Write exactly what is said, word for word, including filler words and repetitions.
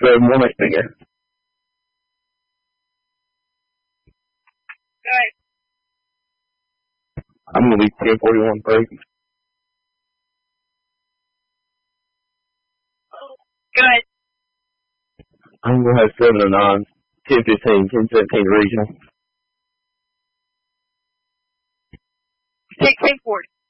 seven one eight again. Good. I'm going to be ten forty-one three. Good. I'm going to have seven and nine, ten fifteen, ten seventeen regional. Take ten forty.